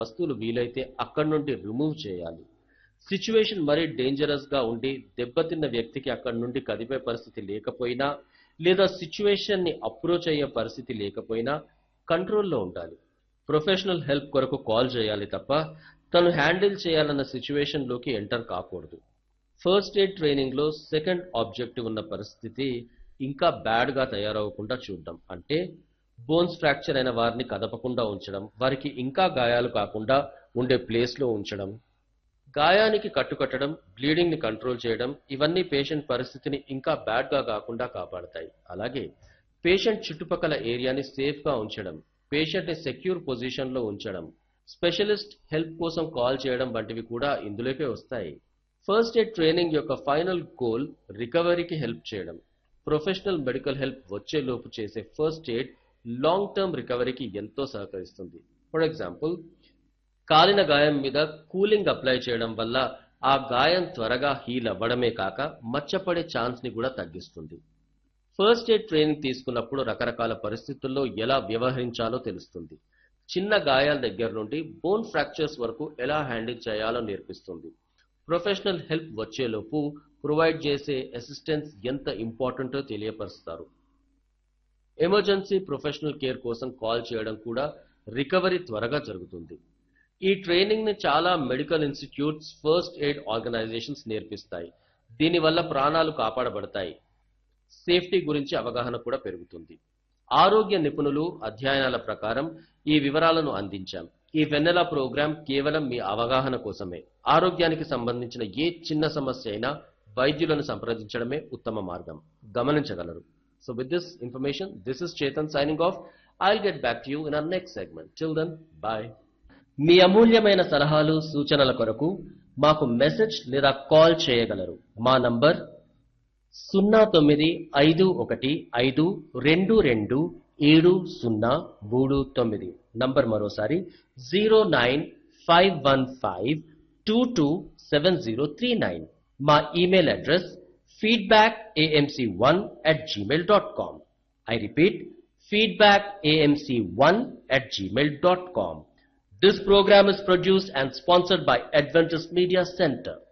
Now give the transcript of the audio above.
వస్తువులు వీలైతే అక్కడి నుండి రిమూవ్ చేయాలి. సిచ్యువేషన్ మరీ డేంజరస్ గా ఉండి దెబ్బతిన్న వ్యక్తికి అక్కడి నుండి కదిపే పరిస్థితి లేకపోయినా లేదా సిచ్యువేషన్ ని అప్రోచ్ అయ్యే పరిస్థితి లేకపోయినా కంట్రోల్లో ఉండాలి. ప్రొఫెషనల్ హెల్ప్ కొరకు కాల్ చేయాలి తప్ప తను హ్యాండిల్ చేయాలన్న సిచ్యువేషన్ లోకి ఎంటర్ కాకూడదు. ఫస్ట్ ఎయిడ్ ట్రైనింగ్ లో సెకండ్ ఆబ్జెక్టివ్ ఉన్న పరిస్థితి ఇంకా బ్యాడ్ గా తయారవకుండా చూడడం. అంటే బోన్స్ ఫ్రాక్చర్ అయిన వారిని కదపకుండా ఉంచడం, వారికి ఇంకా గాయాలు కాకుండా ఉండే ప్లేస్ లో ఉంచడం, గాయానికి కట్టుకట్టడం, బ్లీడింగ్ ని కంట్రోల్ చేయడం, ఇవన్నీ పేషెంట్ పరిస్థితిని ఇంకా బ్యాడ్ గా కాకుండా కాపాడతాయి. అలాగే పేషెంట్ చుట్టుపక్కల ఏరియాని సేఫ్ గా ఉంచడం, పేషెంట్ ని సెక్యూర్ పొజిషన్ లో ఉంచడం, స్పెషలిస్ట్ హెల్ప్ కోసం కాల్ చేయడం వంటివి కూడా ఇందులోకే వస్తాయి. ఫస్ట్ ఎయిడ్ ట్రైనింగ్ యొక్క ఫైనల్ గోల్ రికవరీకి హెల్ప్ చేయడం. ప్రొఫెషనల్ మెడికల్ హెల్ప్ వచ్చేలోపు చేసే ఫస్ట్ ఎయిడ్ లాంగ్ టర్మ్ రికవరీకి ఎంతో సహకరిస్తుంది. ఫర్ ఎగ్జాంపుల్, కాలిన గాయం మీద కూలింగ్ అప్లై చేయడం వల్ల ఆ గాయం త్వరగా హీల్ అవ్వడమే కాక మచ్చపడే ఛాన్స్ ని కూడా తగ్గిస్తుంది. ఫస్ట్ ఎయిడ్ ట్రైనింగ్ తీసుకున్నప్పుడు రకరకాల పరిస్థితుల్లో ఎలా వ్యవహరించాలో తెలుస్తుంది. చిన్న గాయాల దగ్గర నుండి బోన్ ఫ్రాక్చర్స్ వరకు ఎలా హ్యాండిల్ చేయాలో నేర్పిస్తుంది. ప్రొఫెషనల్ హెల్ప్ వచ్చేలోపు ప్రొవైడ్ చేసే అసిస్టెన్స్ ఎంత ఇంపార్టెంటో తెలియపరుస్తారు. ఎమర్జెన్సీ ప్రొఫెషనల్ కేర్ కోసం కాల్ చేయడం కూడా రికవరీ త్వరగా జరుగుతుంది. ఈ ట్రైనింగ్ ని చాలా medical institutes, first aid organisations నేర్పిస్తాయి. దీనివల్ల ప్రాణాలు కాపాడబడతాయి. సేఫ్టీ గురించి అవగాహన కూడా పెరుగుతుంది. ఆరోగ్య నిపుణులు అధ్యయనాల ప్రకారం ఈ వివరాలను అందించాం. ఈ వెన్నెల ప్రోగ్రాం కేవలం మీ అవగాహన కోసమే. ఆరోగ్యానికి సంబంధించిన ఏ చిన్న సమస్య అయినా వైద్యులను సంప్రదించడమే ఉత్తమ మార్గం. గమనించగలరు. So with this information, this is Chetan signing off. I'll get back to you in our next segment. Till then, bye. మీ అమూల్యమైన సలహాలు సూచనల కొరకు మాకు మెసేజ్ లేదా కాల్ చేయగలరు. మా నంబర్ 0951522739. నంబర్ మరోసారి 09515227039. మా email address feedbackamc1@gmail.com. I repeat, feedbackamc1@gmail.com. This program is produced and sponsored by Adventist Media Center.